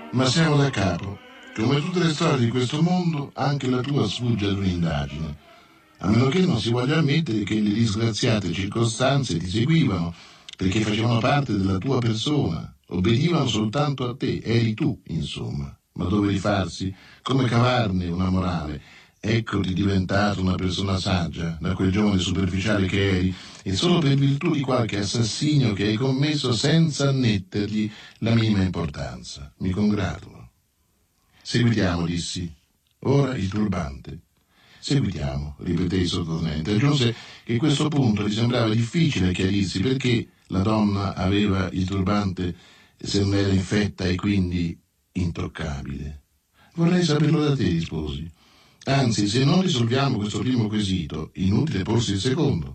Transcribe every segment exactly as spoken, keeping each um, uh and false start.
Ma siamo da capo. Come tutte le storie di questo mondo, anche la tua sfugge ad un'indagine. A meno che non si voglia ammettere che le disgraziate circostanze ti seguivano, perché facevano parte della tua persona, obbedivano soltanto a te, eri tu, insomma. Ma dove rifarsi? Come cavarne una morale? Eccoti diventato una persona saggia, da quel giovane superficiale che eri, e solo per virtù di qualche assassinio che hai commesso senza annettergli la minima importanza. Mi congratulo. Seguitiamo, dissi. Ora il turbante. Seguitiamo, ripetei sottotenente. Aggiunse che a questo punto gli sembrava difficile chiarirsi perché la donna aveva il turbante se non era infetta e quindi intoccabile. Vorrei saperlo da te, risposi. Anzi, se non risolviamo questo primo quesito, inutile porsi il secondo.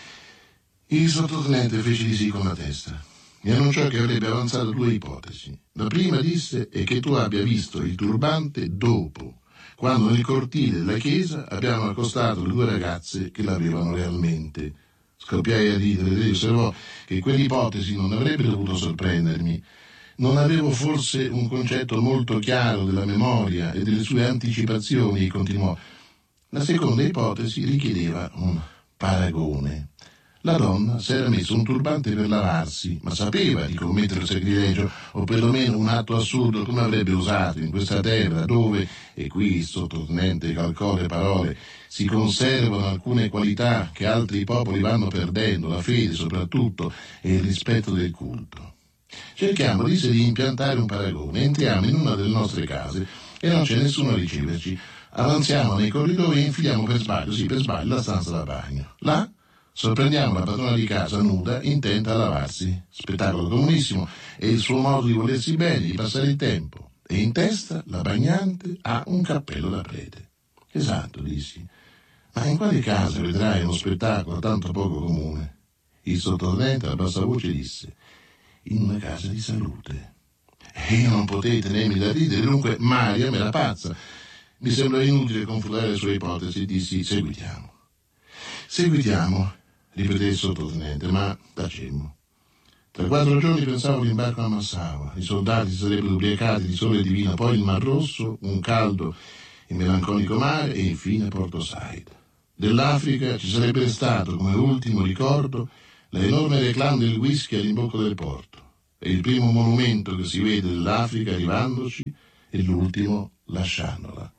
Il sottotenente fece di sì con la testa e annunciò che avrebbe avanzato due ipotesi. La prima, disse, è che tu abbia visto il turbante dopo, quando nel cortile della chiesa abbiamo accostato le due ragazze che l'avevano realmente. Scoppiai a ridere, lei osservò che quell'ipotesi non avrebbe dovuto sorprendermi. Non avevo forse un concetto molto chiaro della memoria e delle sue anticipazioni, continuò. La seconda ipotesi richiedeva un paragone. La donna si era messo un turbante per lavarsi, ma sapeva di commettere sacrilegio, o perlomeno un atto assurdo come avrebbe usato in questa terra dove, e qui il sottotenente calcò le parole, si conservano alcune qualità che altri popoli vanno perdendo, la fede soprattutto e il rispetto del culto. Cerchiamo, disse, di impiantare un paragone. Entriamo in una delle nostre case e non c'è nessuno a riceverci. Avanziamo nei corridoi e infiliamo per sbaglio, sì, per sbaglio, la stanza da bagno. Là sorprendiamo la padrona di casa nuda, intenta a lavarsi. Spettacolo comunissimo è il suo modo di volersi bene, di passare il tempo. E in testa la bagnante ha un cappello da prete. Esatto, dissi. Ma in quale casa vedrai uno spettacolo tanto poco comune? Il sottotenente a bassa voce disse: in una casa di salute. E io non potei tenermi da ridere, dunque Maria me la pazza. Mi sembra inutile confutare le sue ipotesi, dissi: seguitiamo. Seguitiamo, ripeté il sottotenente, ma tacemmo. Tra quattro giorni pensavo l'imbarco a Massaua. I soldati si sarebbero ubriacati di sole divino, poi il Mar Rosso, un caldo e melanconico mare e infine Porto Said. Dell'Africa ci sarebbe stato come ultimo ricordo l'enorme reclame del whisky all'imbocco del porto. È il primo monumento che si vede dell'Africa arrivandoci e l'ultimo lasciandola.